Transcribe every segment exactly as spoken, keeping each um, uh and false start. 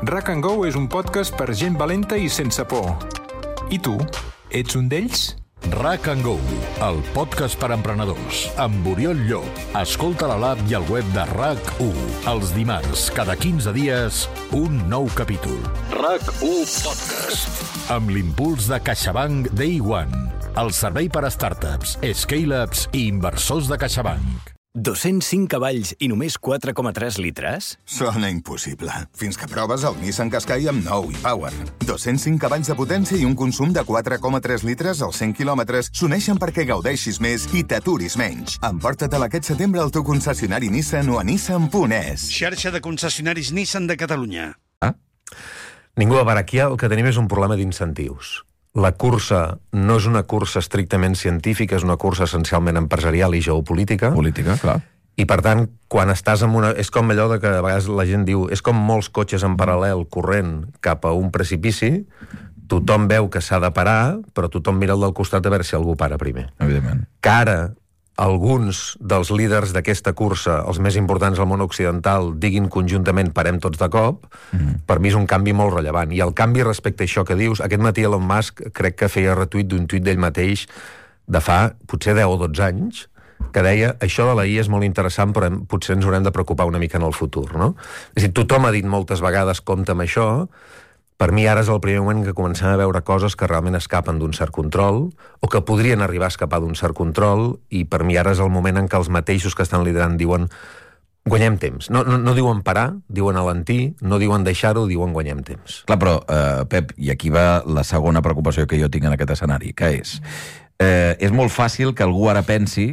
Rack and Go és un podcast per gent valenta i sense por. I tu, ets un d'ells? Rack and Go, el podcast per emprenedors, amb Oriol Llop. Escolta a l'app i al web de RAC u. Els dimarts, cada quinze dies, un nou capítol. RAC u Podcast. Amb l'impuls de CaixaBank Day One, el servei per a startups, scale-ups i inversors de CaixaBank. dos-cents cinc cavalls i només quatre coma tres litres? Sona impossible. Fins que proves el Nissan Qashqai amb nou e-Power. dos-cents cinc cavalls de potència i un consum de quatre coma tres litres als cent quilòmetres s'uneixen perquè gaudeixis més i t'aturis menys. Emporta-te'l aquest setembre al teu concessionari Nissan o a nissan punt es. Xarxa de concessionaris Nissan de Catalunya. Ah? Ningú a Baraquià, el que tenim és un problema d'incentius. La cursa no és una cursa estrictament científica, és una cursa essencialment empresarial i geopolítica. Política, clar. I, per tant, quan estàs en una... És com allò de que a vegades la gent diu és com molts cotxes en paral·lel corrent cap a un precipici, tothom veu que s'ha de parar, però tothom mira el del costat a veure si algú para primer. Evidentment. Que ara alguns dels líders d'aquesta cursa, els més importants al món occidental, diguin conjuntament parem tots de cop, mm. per mi és un canvi molt rellevant. I el canvi respecte a això que dius, aquest matí Elon Musk crec que feia retuit d'un tuit d'ell mateix de fa potser deu o dotze anys, que deia això de la I A és molt interessant, però potser ens haurem de preocupar una mica en el futur, no? És a dir, tothom ha dit moltes vegades compte amb això. Per mi ara és el primer moment que comencem a veure coses que realment escapen d'un cert control o que podrien arribar a escapar d'un cert control, i per mi ara és el moment en què els mateixos que estan liderant diuen guanyem temps. No, no, no diuen parar, diuen alentir, no diuen deixar-ho, diuen guanyem temps. Clar, però, eh, Pep, i aquí va la segona preocupació que jo tinc en aquest escenari, que és eh, és molt fàcil que algú ara pensi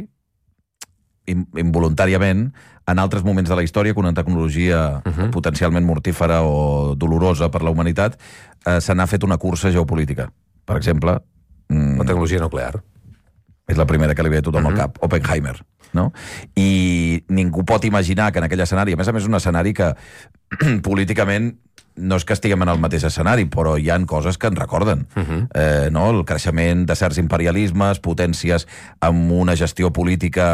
involuntàriament en altres moments de la història que una tecnologia uh-huh. potencialment mortífera o dolorosa per la humanitat eh, se n'ha fet una cursa geopolítica. Per exemple... La tecnologia nuclear. És la primera que li ve a tothom uh-huh. al cap. Oppenheimer. No? I ningú pot imaginar que en aquell escenari, a més a més un escenari que políticament no és que estiguem en el mateix escenari, però hi han coses que ens recorden. Uh-huh. eh, no? El creixement de certs imperialismes, potències amb una gestió política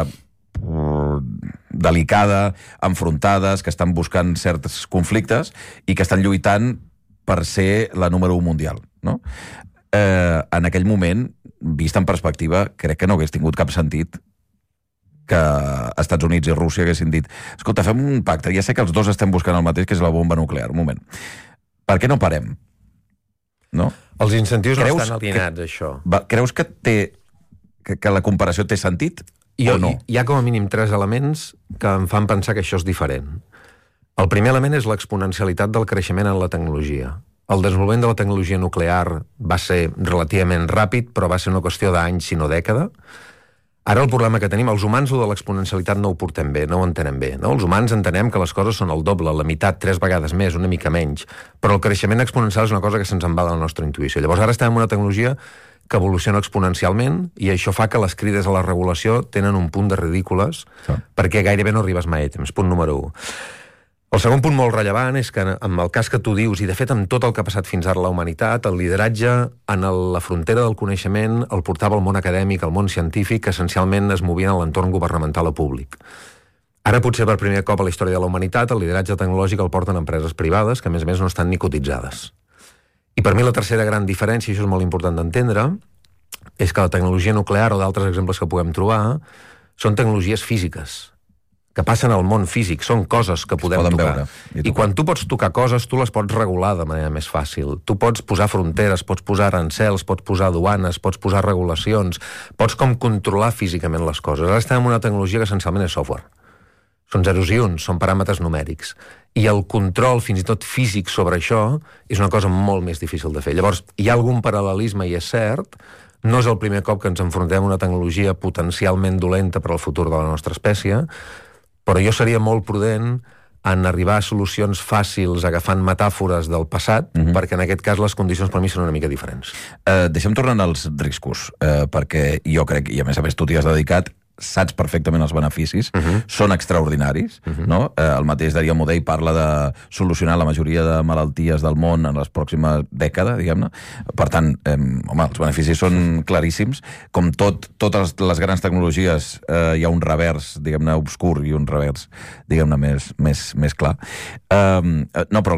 delicada, enfrontades, que estan buscant certs conflictes i que estan lluitant per ser la número un mundial. No? Eh, en aquell moment, vist en perspectiva, crec que no hagués tingut cap sentit que Estats Units i Rússia haguessin dit escolta, fem un pacte, ja sé que els dos estem buscant el mateix, que és la bomba nuclear. Un moment. Per què no parem? No? Els incentius creus no estan alineats, que, això. Va, creus que, té, que, que la comparació té sentit? Jo, o no? Hi ha com a mínim tres elements que em fan pensar que això és diferent. El primer element és l'exponencialitat del creixement en la tecnologia. El desenvolupament de la tecnologia nuclear va ser relativament ràpid, però va ser una qüestió d'anys, si no dècada. Ara el problema que tenim, els humans, lo de l'exponencialitat no ho portem bé, no ho entenem bé. No? Els humans entenem que les coses són el doble, la meitat, tres vegades més, una mica menys, però el creixement exponencial és una cosa que se'ns en va de la nostra intuïció. Llavors ara estem en una tecnologia que evoluciona exponencialment i això fa que les crides a la regulació tenen un punt de ridícules sí. perquè gairebé no arribes mai a temps. Punt número u. El segon punt molt rellevant és que en el cas que tu dius, i de fet amb tot el que ha passat fins ara a la humanitat, el lideratge en el, la frontera del coneixement el portava el món acadèmic, el món científic, que essencialment es movien en l'entorn governamental o públic. Ara potser per primer cop a la història de la humanitat el lideratge tecnològic el porten empreses privades que a més a més no estan ni cotitzades. I per mi la tercera gran diferència, i això és molt important d'entendre, és que la tecnologia nuclear o d'altres exemples que puguem trobar són tecnologies físiques, que passen al món físic, són coses que podem tocar. I, I quan tu pots tocar coses, tu les pots regular de manera més fàcil. Tu pots posar fronteres, pots posar arancels, pots posar duanes, pots posar regulacions, pots com controlar físicament les coses. Ara estem en una tecnologia que essencialment és software. Són zeros i uns, són paràmetres numèrics. I el control, fins i tot físic, sobre això és una cosa molt més difícil de fer. Llavors, hi ha algun paral·lelisme, i és cert, no és el primer cop que ens enfrontem a una tecnologia potencialment dolenta per al futur de la nostra espècie, però jo seria molt prudent en arribar a solucions fàcils agafant metàfores del passat, uh-huh. perquè en aquest cas les condicions per mi són una mica diferents. Uh, deixem tornar als riscos, uh, perquè jo crec, i a més a més tu t'hi has dedicat, saps perfectament els beneficis, uh-huh. són extraordinaris, uh-huh. no? Eh, el mateix Darío Modell parla de solucionar la majoria de malalties del món en les pròximes dècades, diguem-ne. Per tant, eh, home, els beneficis són claríssims. Com tot, totes les grans tecnologies eh, hi ha un revers, diguem-ne, obscur i un revers, diguem-ne, més, més, més clar. Eh, no, però